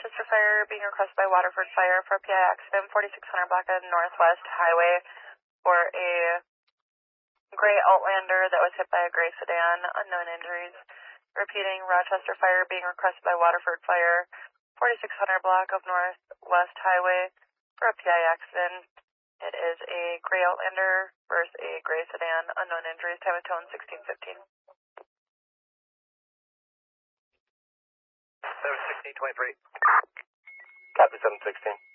Rochester Fire being requested by Waterford Fire for a PI accident, 4600 block of Northwest Highway for a gray Outlander that was hit by a gray sedan, unknown injuries. Repeating, Rochester Fire being requested by Waterford Fire, 4600 block of Northwest Highway for a PI accident. It is a gray Outlander versus a gray sedan, unknown injuries, time of tone 1615. 71623. Copy 716.